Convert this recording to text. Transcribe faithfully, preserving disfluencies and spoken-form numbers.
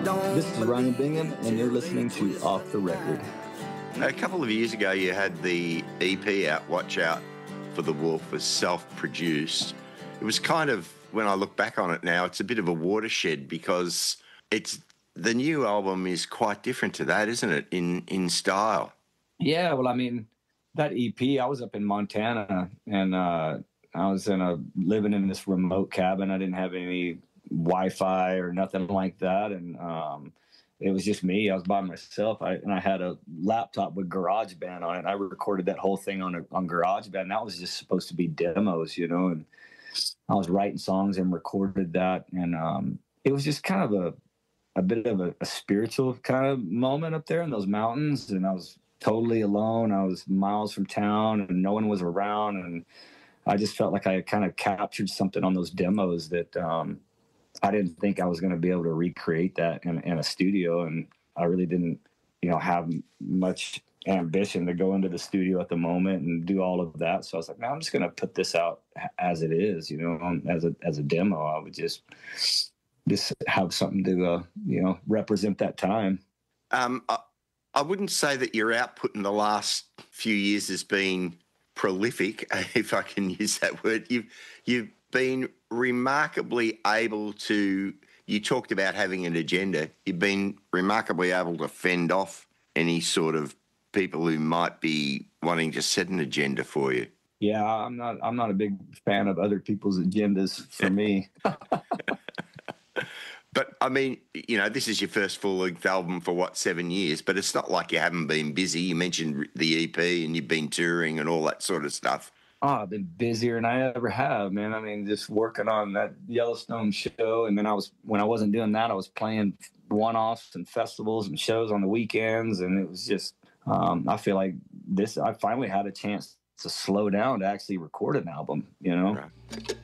This is Ryan Bingham, and you're listening to Off the Record. A couple of years ago, you had the E P out, Watch Out for the Wolf, was self-produced. It was kind of, when I look back on it now, it's a bit of a watershed because it's the new album is quite different to that, isn't it, in, in style? Yeah, well, I mean, that E P, I was up in Montana, and uh, I was in a living in this remote cabin. I didn't have any Wi-Fi or nothing like that, and um, it was just me. I was by myself, I, and I had a laptop with GarageBand on it. I recorded that whole thing on a, on GarageBand. That was just supposed to be demos, you know, and I was writing songs and recorded that, and um, it was just kind of a a bit of a, a spiritual kind of moment up there in those mountains, and I was totally alone. I was miles from town, and no one was around, and I just felt like I kind of captured something on those demos that um, I didn't think I was going to be able to recreate that in, in a studio, and I really didn't, you know, have much ambition to go into the studio at the moment and do all of that. So I was like, no, I'm just going to put this out as it is, you know, as a as a demo. I would just just have something to, uh, you know, represent that time. Um, I, I wouldn't say that your output in the last few years has been prolific, if I can use that word. You've you've been remarkably able to, you talked about having an agenda, you've been remarkably able to fend off any sort of people who might be wanting to set an agenda for you. Yeah, I'm not I'm not a big fan of other people's agendas for me. But, I mean, you know, this is your first full-length album for, what, seven years, but it's not like you haven't been busy. You mentioned the E P and you've been touring and all that sort of stuff. Oh, I've been busier than I ever have, man. I mean, just working on that Yellowstone show, and then I was, when I wasn't doing that, I was playing one-offs and festivals and shows on the weekends, and it was just, um, I feel like this, I finally had a chance to slow down to actually record an album, you know? Right.